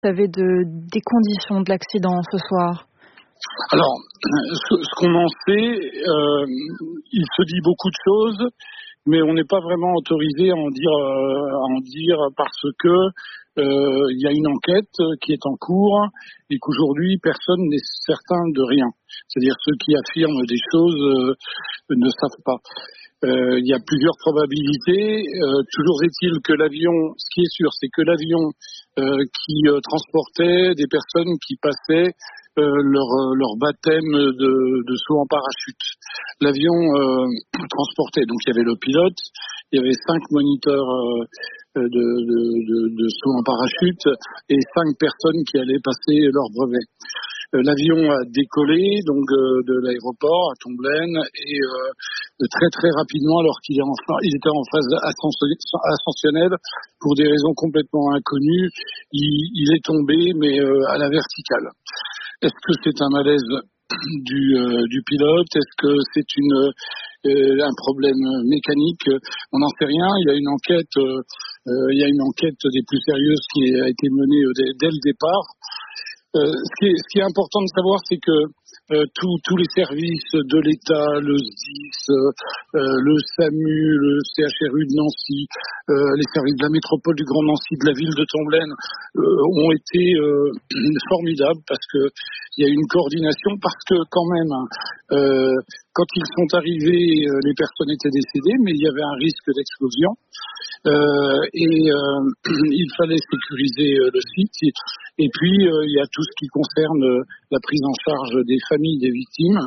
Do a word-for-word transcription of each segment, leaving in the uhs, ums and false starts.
Vous avez de, des conditions de l'accident ce soir? Alors, ce, ce qu'on en sait, euh, il se dit beaucoup de choses, mais on n'est pas vraiment autorisé à en dire, euh, à en dire parce que euh, il y a une enquête qui est en cours et qu'aujourd'hui personne n'est certain de rien. C'est-à-dire ceux qui affirment des choses euh, ne savent pas. Euh, il y a plusieurs probabilités. Euh, toujours est-il que l'avion, ce qui est sûr, c'est que l'avion euh, qui euh, transportait des personnes qui passaient euh, leur, leur baptême de, de saut en parachute. L'avion euh, transportait, donc il y avait le pilote, il y avait cinq moniteurs euh, de, de, de, de saut en parachute et cinq personnes qui allaient passer leur brevet. L'avion a décollé donc euh, de l'aéroport à Tomblaine et euh, très très rapidement, alors qu'il est en, il était en phase ascensionnelle pour des raisons complètement inconnues, il, il est tombé mais euh, à la verticale. Est-ce que c'est un malaise du, euh, du pilote? Est-ce que c'est une euh, un problème mécanique? On n'en sait rien. Il y a une enquête, euh, euh, il y a une enquête des plus sérieuses qui a été menée euh, dès, dès le départ. Euh, ce, qui est, ce qui est important de savoir, c'est que euh, tous, tous les services de l'État, le S D I S, euh, le SAMU, le C H R U de Nancy, euh, les services de la métropole du Grand Nancy, de la ville de Tomblaine, euh, ont été euh, formidables parce que il y a une coordination, parce que quand même, euh, quand ils sont arrivés, euh, les personnes étaient décédées, mais il y avait un risque d'explosion. Euh, et euh, il fallait sécuriser euh, le site et puis euh, il y a tout ce qui concerne euh, la prise en charge des familles des victimes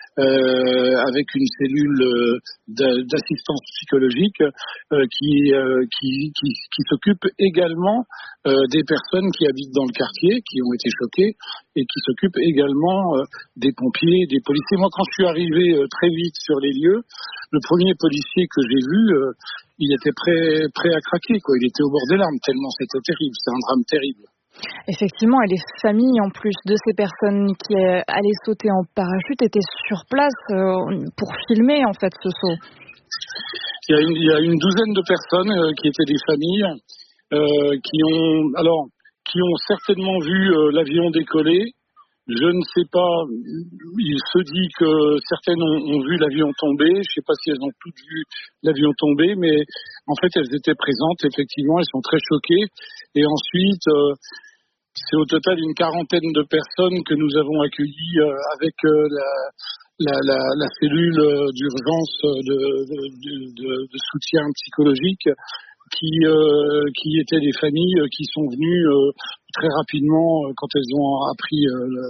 euh, avec une cellule euh, d'assistance psychologique euh, qui, euh, qui, qui, qui s'occupe également euh, des personnes qui habitent dans le quartier, qui ont été choquées et qui s'occupe également euh, des pompiers, des policiers. Moi, quand je suis arrivé euh, très vite sur les lieux, le premier policier que j'ai vu, euh, il était prêt, prêt à craquer, quoi. Il était au bord des larmes, tellement c'était terrible. C'est un drame terrible. Effectivement, et les familles, en plus de ces personnes qui allaient sauter en parachute, étaient sur place euh, pour filmer, en fait, ce saut. Il y a une, il y a une douzaine de personnes euh, qui étaient des familles, euh, qui ont, alors, qui ont certainement vu euh, l'avion décoller. Je ne sais pas, il se dit que certaines ont, ont vu l'avion tomber, je ne sais pas si elles ont toutes vu l'avion tomber, mais en fait elles étaient présentes, effectivement, elles sont très choquées. Et ensuite, euh, c'est au total une quarantaine de personnes que nous avons accueillies euh, avec euh, la, la, la, la cellule d'urgence de, de, de, de soutien psychologique, qui euh, qui étaient des familles qui sont venues euh, très rapidement euh, quand elles ont appris euh, le,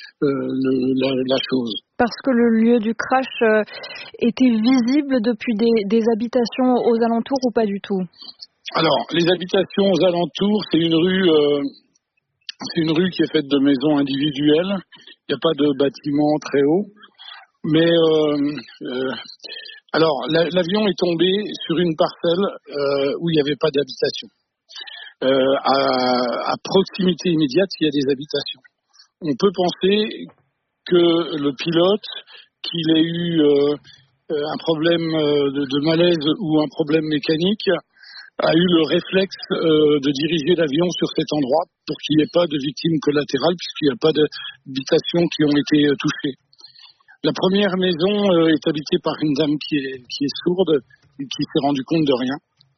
le, la, la chose. Parce que le lieu du crash euh, était visible depuis des, des habitations aux alentours ou pas du tout? Alors, les habitations aux alentours, c'est une rue, euh, c'est une rue qui est faite de maisons individuelles. Il n'y a pas de bâtiment très haut, mais euh, euh, alors, la, l'avion est tombé sur une parcelle euh, où il n'y avait pas d'habitation. Euh, à, à proximité immédiate, il y a des habitations. On peut penser que le pilote, qu'il ait eu euh, un problème de, de malaise ou un problème mécanique, a eu le réflexe euh, de diriger l'avion sur cet endroit pour qu'il n'y ait pas de victimes collatérales, puisqu'il n'y a pas d'habitations qui ont été euh, touchées. La première maison euh, est habitée par une dame qui est, qui est sourde et qui s'est rendue compte de rien.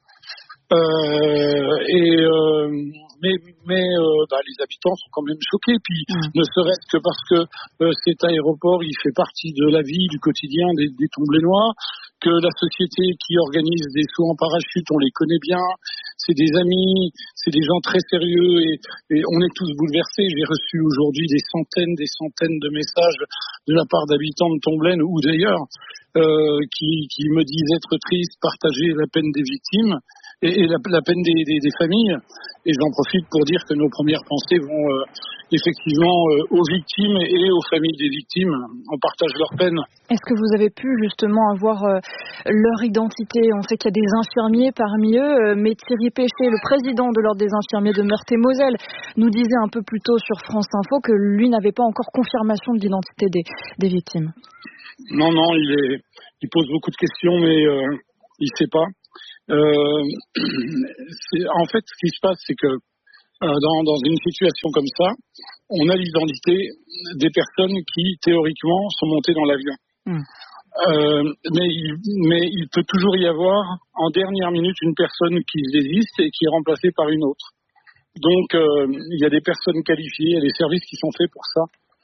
Euh, et euh, mais mais euh, bah, les habitants sont quand même choqués. Puis mmh. ne serait-ce que parce que euh, cet aéroport, il fait partie de la vie, du quotidien des, des Tomblainois, que la société qui organise des sauts en parachute, on les connaît bien. C'est des amis, c'est des gens très sérieux et, et on est tous bouleversés. J'ai reçu aujourd'hui des centaines, des centaines de messages de la part d'habitants de Tomblaine ou d'ailleurs euh, qui, qui me disent être tristes, partager la peine des victimes et, et la, la peine des, des, des familles. Et j'en profite pour dire que nos premières pensées vont euh, effectivement euh, aux victimes et aux familles des victimes. On partage leur peine. Est-ce que vous avez pu justement avoir euh, leur identité? On sait qu'il y a des infirmiers parmi eux, euh, mais Thierry Péché, le président de l'Ordre des infirmiers de Meurthe-et-Moselle, nous disait un peu plus tôt sur France Info que lui n'avait pas encore confirmation de l'identité des, des victimes. Non, non, il, est, il pose beaucoup de questions, mais euh, il ne sait pas. Euh, c'est, en fait, ce qui se passe, c'est que euh, dans, dans une situation comme ça, on a l'identité des personnes qui, théoriquement, sont montées dans l'avion. Mmh. Euh, mais, il, mais il peut toujours y avoir, en dernière minute, une personne qui désiste et qui est remplacée par une autre. Donc, euh, il y a des personnes qualifiées, il y a des services qui sont faits pour ça,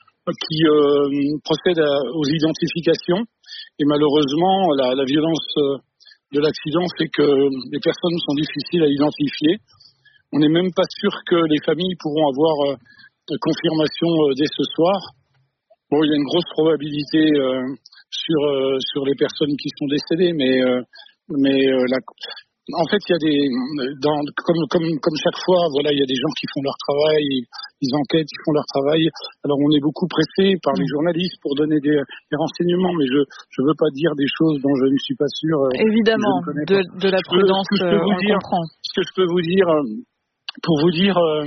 qui euh, procèdent à, aux identifications. Et malheureusement, la, la violence de l'accident fait que les personnes sont difficiles à identifier. On n'est même pas sûr que les familles pourront avoir euh, confirmation euh, dès ce soir. Bon, il y a une grosse probabilité euh, sur euh, sur les personnes qui sont décédées, mais euh, mais euh, la, en fait, il y a des dans, comme comme comme chaque fois, voilà, il y a des gens qui font leur travail, ils, ils enquêtent, ils font leur travail. Alors, on est beaucoup pressé par les journalistes pour donner des, des renseignements, mais je je veux pas dire des choses dont je ne suis pas sûr. Euh, Évidemment, de, de la prudence, ce que je peux vous on dire, comprend. Ce que je peux vous dire, pour vous dire euh,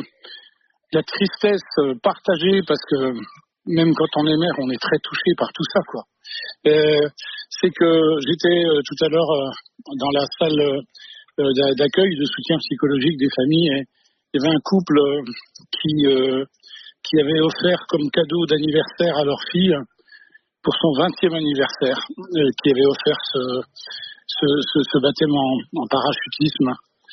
la tristesse partagée, parce que même quand on est mère, on est très touché par tout ça, quoi. Euh, c'est que j'étais euh, tout à l'heure euh, dans la salle euh, d'accueil de soutien psychologique des familles et il y avait un couple euh, qui euh, qui avait offert comme cadeau d'anniversaire à leur fille pour son vingtième anniversaire, euh, qui avait offert ce ce, ce, ce baptême en, en parachutisme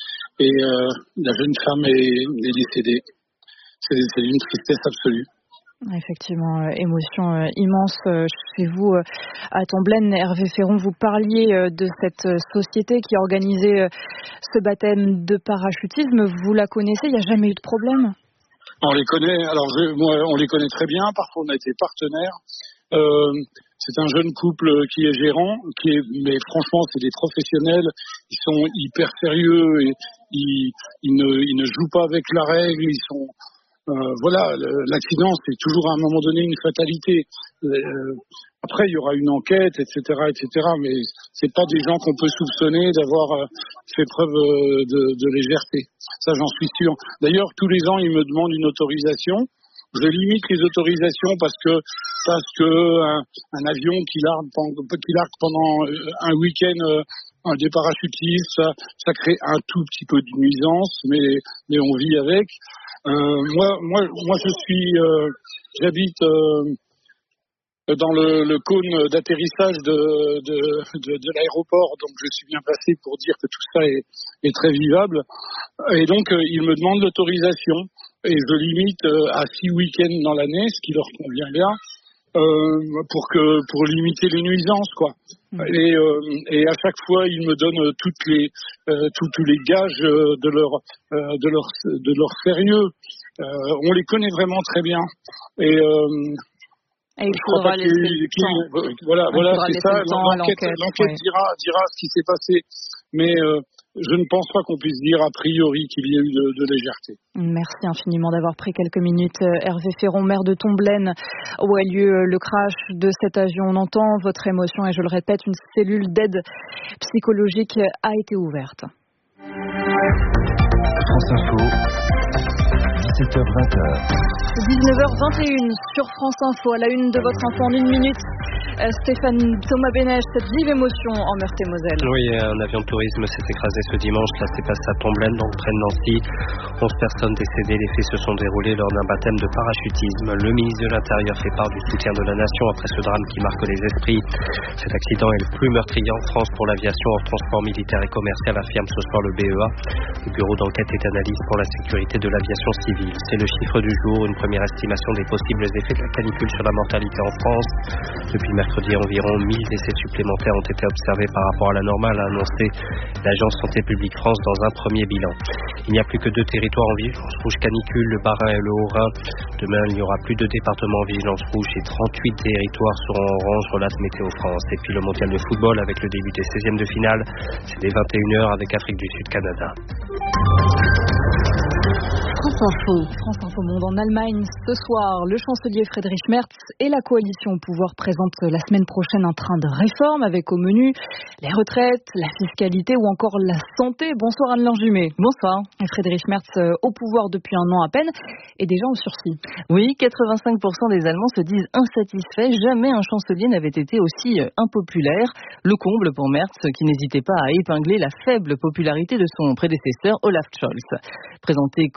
et euh, la jeune femme est, est décédée. C'est, c'est une tristesse absolue. Effectivement, euh, émotion euh, immense euh, chez vous euh, à Tomblaine. Hervé Féron, vous parliez euh, de cette euh, société qui organisait euh, ce baptême de parachutisme. Vous la connaissez? Il n'y a jamais eu de problème? On les connaît. Alors, je, moi, on les connaît très bien. Parfois, on a été partenaires. Euh, c'est un jeune couple qui est gérant, qui est, mais franchement, c'est des professionnels. Ils sont hyper sérieux et ils, ils ne, ils ne jouent pas avec la règle. Ils sont Euh, voilà, le, l'accident, c'est toujours à un moment donné une fatalité. Euh, après, il y aura une enquête, et cetera, et cetera. Mais c'est pas des gens qu'on peut soupçonner d'avoir euh, fait preuve euh, de, de légèreté. Ça, j'en suis sûr. D'ailleurs, tous les ans, ils me demandent une autorisation. Je limite les autorisations parce que parce que un, un avion qui largue pendant, qui largue pendant un week-end. Euh, Un des parachutistes, ça, ça crée un tout petit peu de nuisance, mais, mais on vit avec. Euh, moi, moi, moi, je suis, euh, j'habite euh, dans le, le cône d'atterrissage de, de, de, de l'aéroport, donc je suis bien placé pour dire que tout ça est, est très vivable. Et donc, euh, ils me demandent l'autorisation, et je limite euh, à six week-ends dans l'année, ce qui leur convient bien. Euh, pour que pour limiter les nuisances, quoi. Mmh. Et, euh, et à chaque fois ils me donnent toutes les euh, tous, tous les gages de leur euh, de leur de leur sérieux. Euh, on les connaît vraiment très bien. Et, euh, et il faudra laisser le temps. Voilà, il voilà, c'est ça. L'enquête, l'enquête, l'enquête oui. dira dira ce qui s'est passé. Mais euh, je ne pense pas qu'on puisse dire a priori qu'il y a eu de, de légèreté. Merci infiniment d'avoir pris quelques minutes. Hervé Féron, maire de Tomblaine, où a lieu le crash de cet avion. On entend votre émotion et je le répète, une cellule d'aide psychologique a été ouverte. France Info, dix-sept heures vingt. dix-neuf heures vingt et une sur France Info, à la une de votre info en une minute. Euh, Stéphane Thomas Bénèche, cette vive émotion en Meurthe-et-Moselle. Oui, un avion de tourisme s'est écrasé ce dimanche. Là, c'est passé à Tomblaine, donc près de Nancy. onze personnes décédées. Les faits se sont déroulés lors d'un baptême de parachutisme. Le ministre de l'Intérieur fait part du soutien de la nation après ce drame qui marque les esprits. Cet accident est le plus meurtrier en France pour l'aviation hors transport militaire et commercial, affirme ce soir le B E A. Le bureau d'enquête et d'analyse pour la sécurité de l'aviation civile. C'est le chiffre du jour, une première estimation des possibles effets de la canicule sur la mortalité en France. Depuis mercredi, environ mille décès supplémentaires ont été observés par rapport à la normale, a annoncé l'Agence Santé publique France dans un premier bilan. Il n'y a plus que deux territoires en vigilance rouge canicule, le Bas-Rhin et le Haut-Rhin. Demain, il n'y aura plus de départements en vigilance rouge et trente-huit territoires seront en orange, relate Météo France. Et puis le mondial de football avec le début des seizièmes de finale, c'est dès vingt et une heures avec Afrique du Sud-Canada. France Info. France Info Monde en Allemagne. Ce soir, le chancelier Friedrich Merz et la coalition au pouvoir présentent la semaine prochaine un train de réforme avec au menu les retraites, la fiscalité ou encore la santé. Bonsoir Anne Jumet. Bonsoir. Friedrich Merz au pouvoir depuis un an à peine et déjà en sursis. Oui, quatre-vingt-cinq pour cent des Allemands se disent insatisfaits. Jamais un chancelier n'avait été aussi impopulaire. Le comble pour Merz qui n'hésitait pas à épingler la faible popularité de son prédécesseur Olaf Scholz. Présenté comme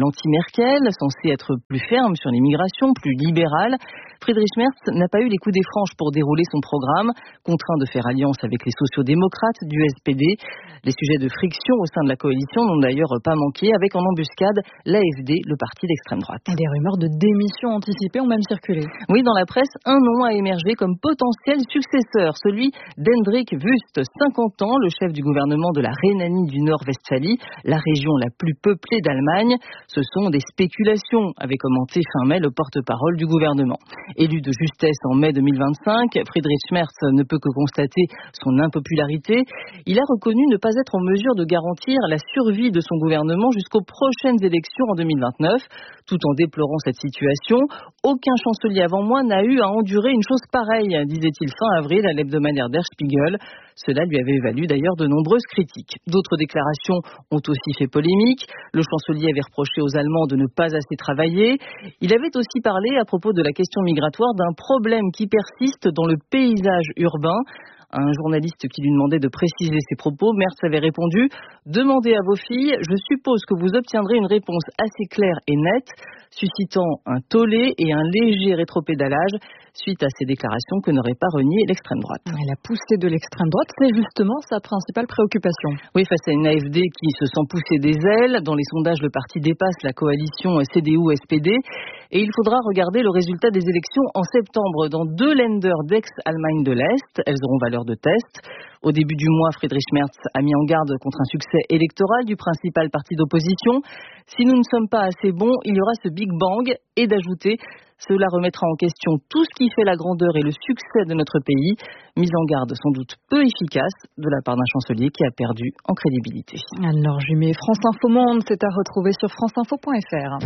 anti-Merkel, censé être plus ferme sur l'immigration, plus libéral. Friedrich Merz n'a pas eu les coups des franches pour dérouler son programme, contraint de faire alliance avec les sociodémocrates du S P D. Les sujets de friction au sein de la coalition n'ont d'ailleurs pas manqué, avec en embuscade l'A F D, le parti d'extrême droite. Et des rumeurs de démission anticipée ont même circulé. Oui, dans la presse, un nom a émergé comme potentiel successeur, celui d'Hendrik Wüst, cinquante ans, le chef du gouvernement de la Rhénanie du Nord-Westphalie, la région la plus peuplée d'Allemagne. Ce sont des spéculations, avait commenté fin mai le porte-parole du gouvernement. Élu de justesse en mai deux mille vingt-cinq, Friedrich Merz ne peut que constater son impopularité. Il a reconnu ne pas être en mesure de garantir la survie de son gouvernement jusqu'aux prochaines élections en deux mille vingt-neuf, tout en déplorant cette situation. Aucun chancelier avant moi n'a eu à endurer une chose pareille, disait-il fin avril à l'hebdomadaire Der Spiegel. Cela lui avait valu d'ailleurs de nombreuses critiques. D'autres déclarations ont aussi fait polémique. Le chancelier avait reproché aux Allemands de ne pas assez travailler. Il avait aussi parlé à propos de la question migratoire d'un problème qui persiste dans le paysage urbain. À un journaliste qui lui demandait de préciser ses propos, Merz avait répondu « Demandez à vos filles, je suppose que vous obtiendrez une réponse assez claire et nette », suscitant un tollé et un léger rétropédalage suite à ces déclarations que n'aurait pas renié l'extrême droite. Et la poussée de l'extrême droite, c'est justement sa principale préoccupation. Oui, face à une A F D qui se sent pousser des ailes, dans les sondages, le parti dépasse la coalition C D U S P D et il faudra regarder le résultat des élections en septembre dans deux Länder d'ex-Allemagne de l'Est. Elles auront valeur de test. Au début du mois, Friedrich Merz a mis en garde contre un succès électoral du principal parti d'opposition. Si nous ne sommes pas assez bons, il y aura ce Big Bang, et d'ajouter cela remettra en question tout ce qui fait la grandeur et le succès de notre pays. Mise en garde sans doute peu efficace de la part d'un chancelier qui a perdu en crédibilité. Alors Jumet, France Info Monde, c'est à retrouver sur franceinfo point f r.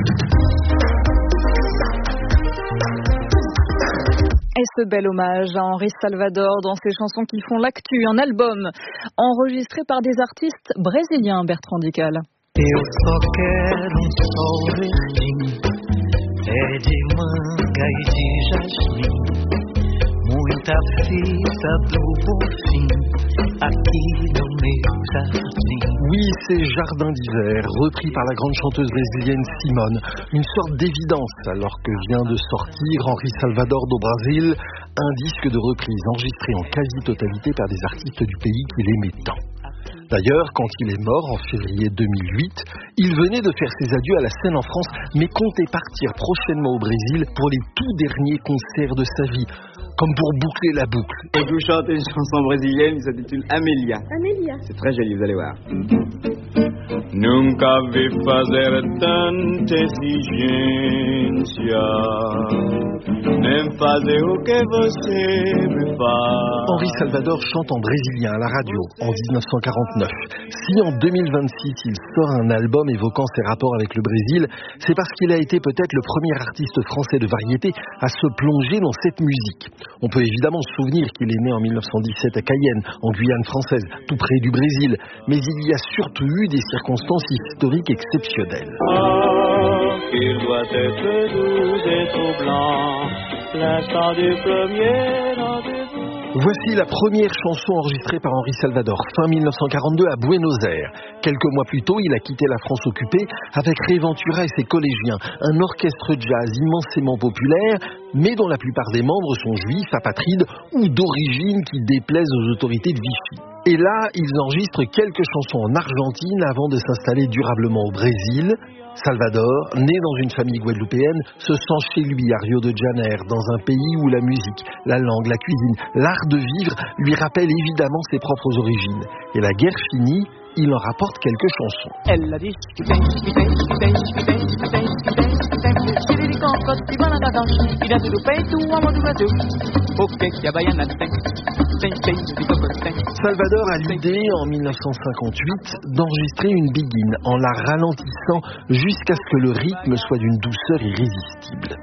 Et ce bel hommage à Henri Salvador dans ses chansons qui font l'actu, un album enregistré par des artistes brésiliens, Bertrand Dical. Eu só quero um sol verdinho, pé de manga e de jasmim, muita fita do Bonfim, aqui no meu jardim. Oui, c'est Jardin d'hiver, repris par la grande chanteuse brésilienne Simone. Une sorte d'évidence alors que vient de sortir Henri Salvador do Brasil, un disque de reprise enregistré en quasi-totalité par des artistes du pays qu'il aimait tant. D'ailleurs, quand il est mort en février deux mille huit, il venait de faire ses adieux à la scène en France, mais comptait partir prochainement au Brésil pour les tout derniers concerts de sa vie, comme pour boucler la boucle. Et vous chantez une chanson brésilienne qui s'intitule Amélia. Amélia. C'est très joli, vous allez voir. Nunca vi fazer tanta exigência, nem fazer o que você me faz. Henri Salvador chante en brésilien à la radio en dix-neuf cent quarante-neuf. Si en deux mille vingt-six il sort un album évoquant ses rapports avec le Brésil, c'est parce qu'il a été peut-être le premier artiste français de variété à se plonger dans cette musique. On peut évidemment se souvenir qu'il est né en mille neuf cent dix-sept à Cayenne, en Guyane française, tout près du Brésil, mais il y a surtout eu des circonstances historiques exceptionnelles. Oh, qu'il doit être doux et troublant, l'instant du premier rendez-vous. Voici la première chanson enregistrée par Henri Salvador, fin mille neuf cent quarante-deux à Buenos Aires. Quelques mois plus tôt, il a quitté la France occupée avec Ray Ventura et ses collégiens, un orchestre jazz immensément populaire, mais dont la plupart des membres sont juifs, apatrides ou d'origine qui déplaisent aux autorités de Vichy. Et là, ils enregistrent quelques chansons en Argentine avant de s'installer durablement au Brésil. Salvador, né dans une famille guadeloupéenne, se sent chez lui à Rio de Janeiro, dans un pays où la musique, la langue, la cuisine, l'art de vivre lui rappellent évidemment ses propres origines. Et la guerre finie, il en rapporte quelques chansons. Elle a dit Salvador a l'idée, en mille neuf cent cinquante-huit, d'enregistrer une biguine en la ralentissant jusqu'à ce que le rythme soit d'une douceur irrésistible.